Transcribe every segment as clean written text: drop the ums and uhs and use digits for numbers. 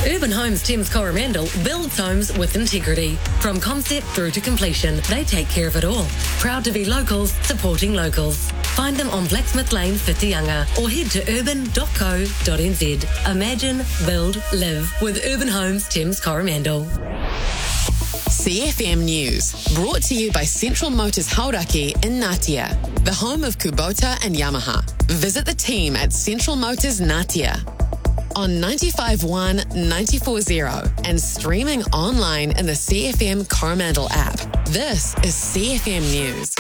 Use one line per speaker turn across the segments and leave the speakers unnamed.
Urban Homes Thames Coromandel builds homes with integrity. From concept through to completion, they take care of it all. Proud to be locals, supporting locals. Find them on Blacksmith Lane, Whitianga, or head to urban.co.nz. Imagine, build, live with Urban Homes Thames Coromandel.
CFM News, brought to you by Central Motors Hauraki in Ngatea, the home of Kubota and Yamaha. Visit the team at Central Motors Ngatea on 95.1, 94.0 and streaming online in the CFM Coromandel app. This is CFM News.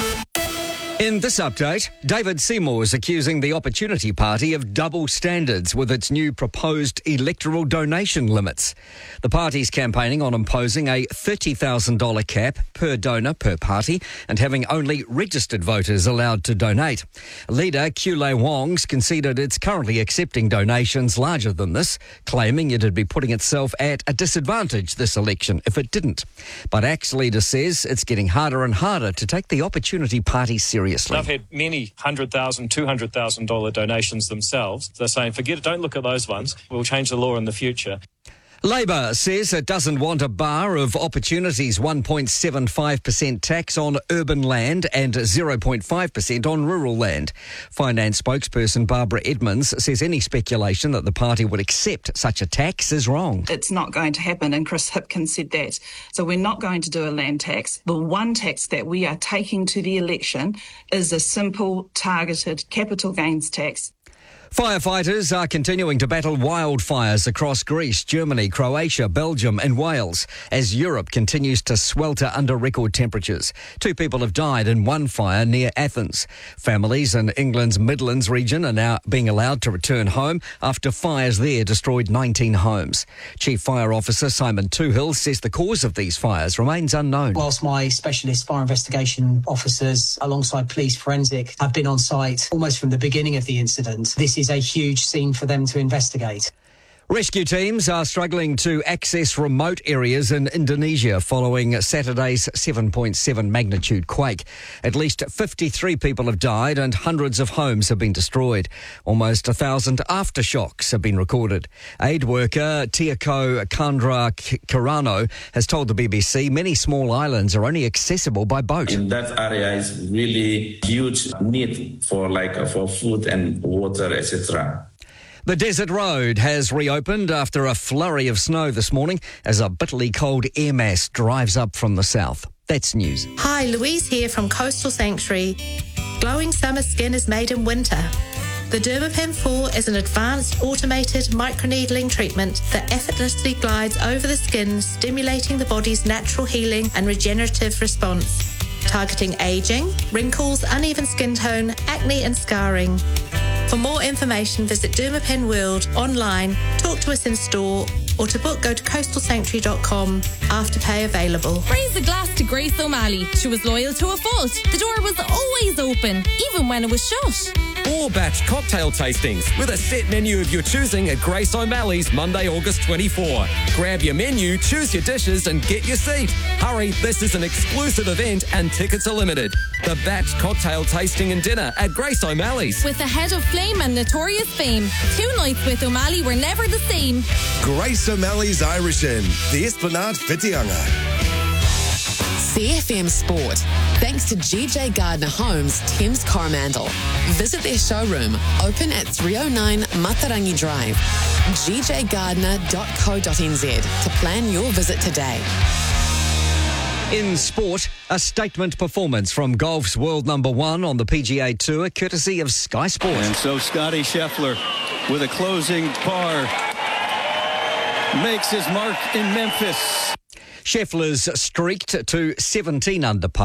In this update, David Seymour is accusing the Opportunity Party of double standards with its new proposed electoral donation limits. The party's campaigning on imposing a $30,000 cap per donor per party and having only registered voters allowed to donate. Leader Kule Wong's conceded it's currently accepting donations larger than this, claiming it'd be putting itself at a disadvantage this election if it didn't. But ACT's leader says it's getting harder and harder to take the Opportunity Party seriously.
They've had many $100,000, $200,000 donations themselves. They're saying, forget it, don't look at those ones. We'll change the law in the future.
Labor says it doesn't want a bar of Opportunity's 1.75% tax on urban land and 0.5% on rural land. Finance spokesperson Barbara Edmonds says any speculation that the party would accept such a tax is wrong.
It's not going to happen, and Chris Hipkins said that. So we're not going to do a land tax. The one tax that we are taking to the election is a simple, targeted capital gains tax.
Firefighters are continuing to battle wildfires across Greece, Germany, Croatia, Belgium and Wales as Europe continues to swelter under record temperatures. 2 people have died in one fire near Athens. Families in England's Midlands region are now being allowed to return home after fires there destroyed 19 homes. Chief Fire Officer Simon Toohill says the cause of these fires remains unknown.
Whilst my specialist fire investigation officers alongside police forensic have been on site almost from the beginning of the incident, this is a huge scene for them to investigate.
Rescue teams are struggling to access remote areas in Indonesia following Saturday's 7.7 magnitude quake. At least 53 people have died and hundreds of homes have been destroyed. Almost 1,000 aftershocks have been recorded. Aid worker Tiako Chandra Kirano has told the BBC many small islands are only accessible by boat.
In that area is really huge need for food and water, etc.
The Desert Road has reopened after a flurry of snow this morning as a bitterly cold air mass drives up from the south. That's news.
Hi, Louise here from Coastal Sanctuary. Glowing summer skin is made in winter. The Dermapen 4 is an advanced automated microneedling treatment that effortlessly glides over the skin, stimulating the body's natural healing and regenerative response, targeting aging, wrinkles, uneven skin tone, acne and scarring. For more information, visit Dermapen World online, talk to us in store, or to book, go to coastalsanctuary.com. Afterpay available.
Raise a glass to Grace O'Malley. She was loyal to a fault. The door was always open, even when it was shut.
Or batch cocktail tastings with a set menu of your choosing at Grace O'Malley's Monday, August 24. Grab your menu, choose your dishes and get your seat. Hurry, this is an exclusive event and tickets are limited. The batch cocktail tasting and dinner at Grace O'Malley's.
With a Head of Flame and Notorious Fame, 2 nights with O'Malley were never the same.
Grace O'Malley's Irish Inn, the Esplanade Whitianga.
CFM Sport, thanks to GJ Gardner Homes, Thames Coromandel. Visit their showroom, open at 309 Matarangi Drive, gjgardner.co.nz to plan your visit today.
In sport, a statement performance from golf's world number 1 on the PGA Tour, courtesy of Sky Sport.
And so Scotty Scheffler, with a closing par, makes his mark in Memphis.
Scheffler's streaked to 17 under par.